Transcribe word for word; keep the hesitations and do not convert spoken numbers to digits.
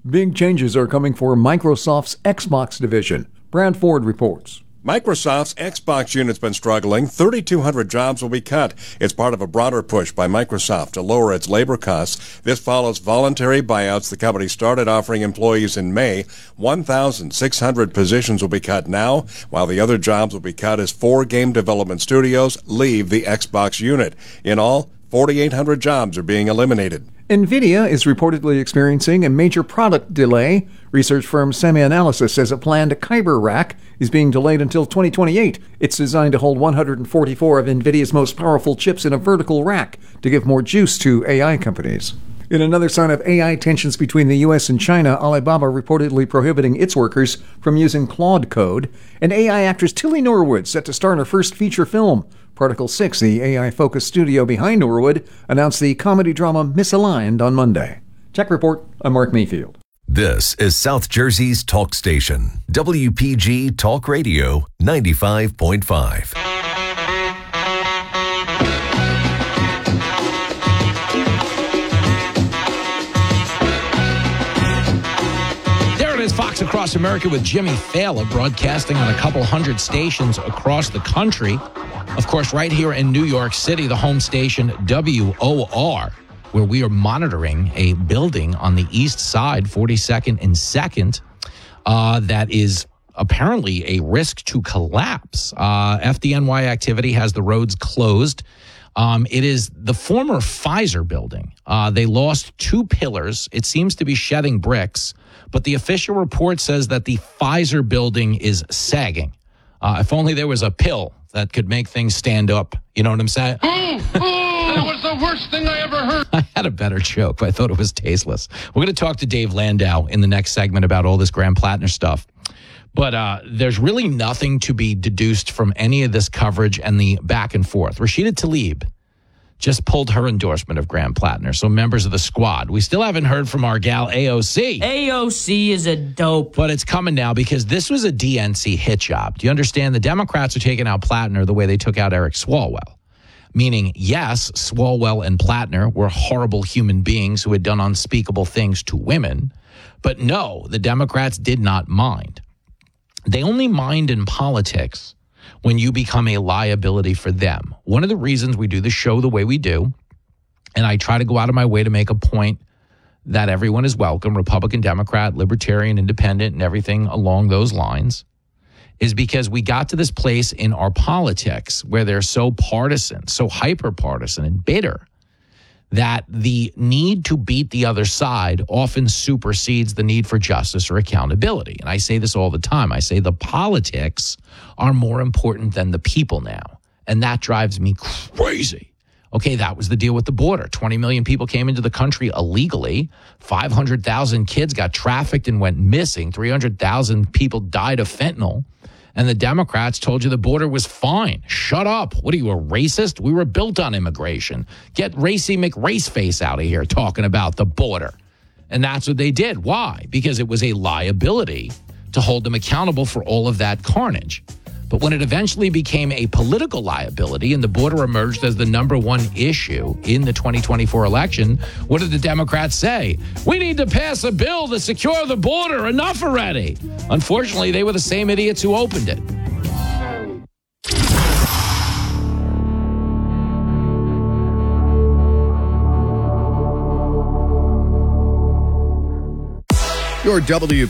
Big changes are coming for Microsoft's Xbox division. Brad Ford reports. Microsoft's Xbox unit's been struggling. thirty-two hundred jobs will be cut. It's part of a broader push by Microsoft to lower its labor costs. This follows voluntary buyouts the company started offering employees in May. one thousand six hundred positions will be cut now, while the other jobs will be cut as four game development studios leave the Xbox unit. In all, forty-eight hundred jobs are being eliminated. NVIDIA is reportedly experiencing a major product delay. Research firm SemiAnalysis says a planned Kyber rack is being delayed until twenty twenty-eight. It's designed to hold one hundred forty-four of NVIDIA's most powerful chips in a vertical rack to give more juice to A I companies. In another sign of A I tensions between the U S and China, Alibaba reportedly prohibiting its workers from using Claude code, and A I actress Tilly Norwood set to star in her first feature film. Particle six, the A I-focused studio behind Norwood, announced the comedy drama Misaligned on Monday. Tech Report, I'm Mark Mayfield. This is South Jersey's talk station, W P G Talk Radio ninety-five point five. Fox Across America with Jimmy Fallon, broadcasting on a couple hundred stations across the country. Of course, right here in New York City, the home station W O R, where we are monitoring a building on the east side, forty-second and second, uh, that is apparently a risk to collapse. Uh, F D N Y activity has the roads closed. Um, it is the former Pfizer building. Uh, they lost two pillars. It seems to be shedding bricks, but the official report says that the Pfizer building is sagging. Uh, if only there was a pill that could make things stand up. You know what I'm saying? That was the worst thing I ever heard. I had a better joke, but I thought it was tasteless. We're going to talk to Dave Landau in the next segment about all this Graham Plattner stuff. But uh, there's really nothing to be deduced from any of this coverage and the back and forth. Rashida Tlaib just pulled her endorsement of Graham Plattner. So members of the squad. We still haven't heard from our gal A O C. A O C is a dope. But it's coming now because this was a D N C hit job. Do you understand? The Democrats are taking out Plattner the way they took out Eric Swalwell. Meaning, yes, Swalwell and Plattner were horrible human beings who had done unspeakable things to women. But no, the Democrats did not mind. They only mind in politics when you become a liability for them. One of the reasons we do the show the way we do, and I try to go out of my way to make a point that everyone is welcome, Republican, Democrat, Libertarian, Independent, and everything along those lines, is because we got to this place in our politics where they're so partisan, so hyper-partisan and bitter, that the need to beat the other side often supersedes the need for justice or accountability. And I say this all the time. I say the politics are more important than the people now. And that drives me crazy. Okay, that was the deal with the border. twenty million people came into the country illegally. five hundred thousand kids got trafficked and went missing. three hundred thousand people died of fentanyl. And the Democrats told you the border was fine. Shut up. What are you, a racist? We were built on immigration. Get Racy McRaceface out of here talking about the border. And that's what they did. Why? Because it was a liability to hold them accountable for all of that carnage. But when it eventually became a political liability and the border emerged as the number one issue in the twenty twenty-four election, what did the Democrats say? We need to pass a bill to secure the border. Enough already. Unfortunately, they were the same idiots who opened it. Your W